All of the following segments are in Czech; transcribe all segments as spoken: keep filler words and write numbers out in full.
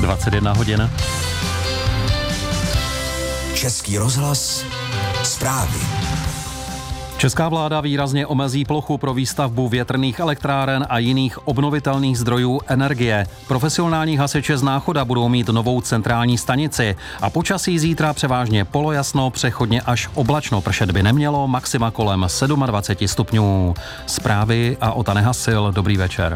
dvacet jedna hodin. Český rozhlas, zprávy. Česká vláda výrazně omezí plochu pro výstavbu větrných elektráren a jiných obnovitelných zdrojů energie. Profesionální hasiči z Náchoda budou mít novou centrální stanici a počasí zítra převážně polojasno, přechodně až oblačno, pršet by nemělo, maxima kolem dvacet sedm stupňů. Zprávy a Ota Nehasil, dobrý večer.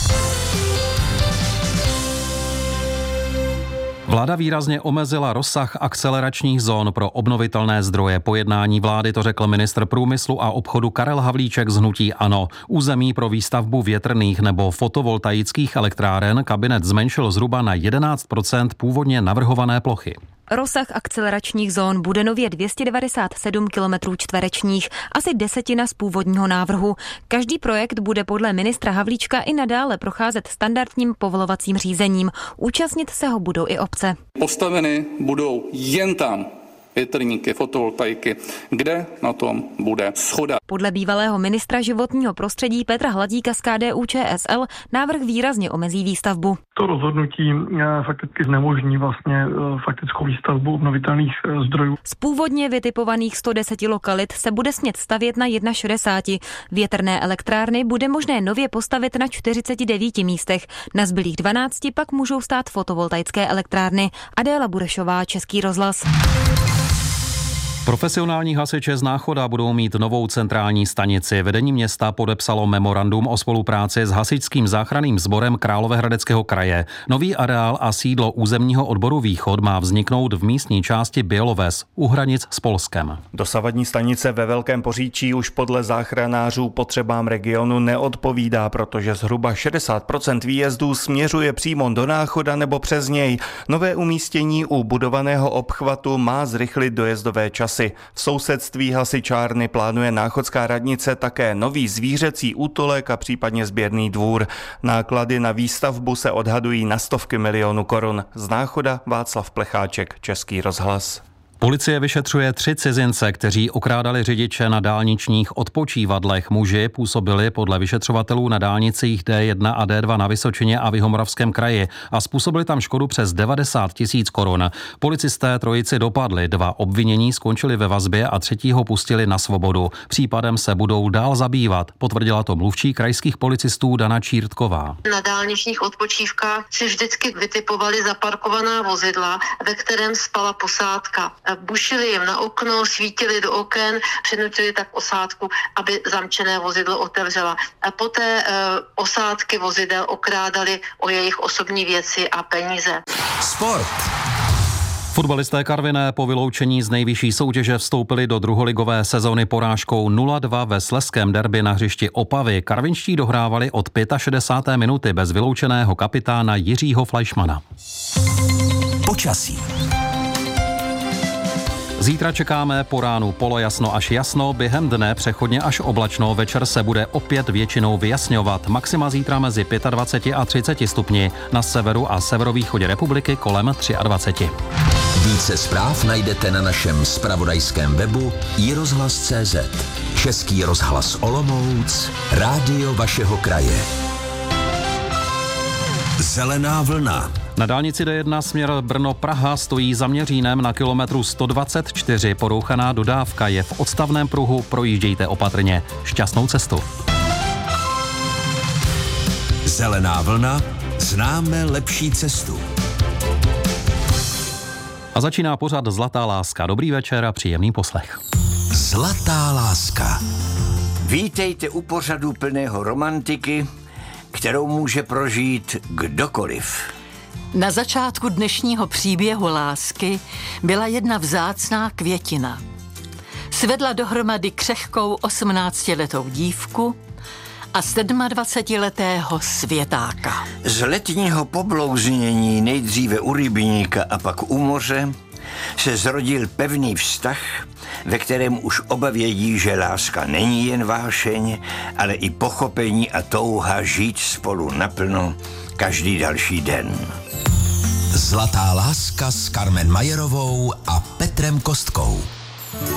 Vláda výrazně omezila rozsah akceleračních zón pro obnovitelné zdroje. Po jednání vlády to řekl ministr průmyslu a obchodu Karel Havlíček z hnutí ANO. Území pro výstavbu větrných nebo fotovoltaických elektráren kabinet zmenšil zhruba na jedenáct procent původně navrhované plochy. Rozsah akceleračních zón bude nově dvě stě devadesát sedm kilometrů čtverečních, asi desetina z původního návrhu. Každý projekt bude podle ministra Havlíčka i nadále procházet standardním povolovacím řízením. Účastnit se ho budou i obce. Postaveny budou jen tam větrníky, fotovoltaiky, kde na tom bude shoda. Podle bývalého ministra životního prostředí Petra Hladíka z K D U Č S L návrh výrazně omezí výstavbu. To rozhodnutí fakticky znemožní vlastně faktickou výstavbu obnovitelných zdrojů. Z původně vytipovaných sto deset lokalit se bude smět stavět na šedesát jedna. Větrné elektrárny bude možné nově postavit na čtyřiceti devíti místech. Na zbylých dvanácti pak můžou stát fotovoltaické elektrárny. Adéla Burešová, Český rozhlas. Profesionální hasiči z Náchoda budou mít novou centrální stanici. Vedení města podepsalo memorandum o spolupráci s hasičským záchranným sborem Královéhradeckého kraje. Nový areál a sídlo územního odboru Východ má vzniknout v místní části Běloves u hranic s Polskem. Dosavadní stanice ve Velkém Poříčí už podle záchranářů potřebám regionu neodpovídá, protože zhruba šedesát procent výjezdů směřuje přímo do Náchoda nebo přes něj. Nové umístění u budovaného obchvatu má zrychlit dojezdové časy. V sousedství hasičárny plánuje náchodská radnice také nový zvířecí útulek a případně sběrný dvůr. Náklady na výstavbu se odhadují na stovky milionů korun. Z Náchoda Václav Plecháček, Český rozhlas. Policie vyšetřuje tři cizince, kteří okrádali řidiče na dálničních odpočívadlech. Muži působili podle vyšetřovatelů na dálnicích D jedna a D dva na Vysočině a v Jihomoravském kraji a způsobili tam škodu přes devadesát tisíc korun. Policisté trojici dopadli, dva obvinění skončili ve vazbě a třetího pustili na svobodu. Případem se budou dál zabývat, potvrdila to mluvčí krajských policistů Dana Čírtková. Na dálničních odpočívkách si vždycky vytipovali zaparkovaná vozidla, ve kterém spala posádka. Bušili jim na okno, svítili do oken, přinutili tak osádku, aby zamčené vozidlo otevřela. A poté e, osádky vozidel okrádali o jejich osobní věci a peníze. Sport. Fotbalisté Karviné po vyloučení z nejvyšší soutěže vstoupili do druholigové sezóny porážkou nula dva ve slezském derby na hřišti Opavy. Karvinští dohrávali od šedesát pět minuty bez vyloučeného kapitána Jiřího Fleischmana. Počasí. Zítra čekáme po ránu polojasno až jasno, během dne přechodně až oblačno, večer se bude opět většinou vyjasňovat. Maxima zítra mezi dvacet pět a třicet stupni, na severu a severovýchodě republiky kolem dvacet tři. Více zpráv najdete na našem zpravodajském webu i rozhlas tečka cé zet. Český rozhlas Olomouc, rádio vašeho kraje. Zelená vlna. Na dálnici D jedna směr Brno-Praha stojí za Měřínem na kilometru sto dvacet čtyři. Porouchaná dodávka je v odstavném pruhu, projíždějte opatrně. Šťastnou cestu. Zelená vlna, známe lepší cestu. A začíná pořad Zlatá láska. Dobrý večer a příjemný poslech. Zlatá láska. Vítejte u pořadu plného romantiky, kterou může prožít kdokoliv. Na začátku dnešního příběhu lásky byla jedna vzácná květina. Svedla dohromady křehkou osmnáctiletou dívku a sedmadvacetiletého světáka. Z letního poblouznění nejdříve u rybníka a pak u moře se zrodil pevný vztah, ve kterém už oba vědí, že láska není jen vášeň, ale i pochopení a touha žít spolu naplno každý další den. Zlatá láska s Carmen Majerovou a Petrem Kostkou.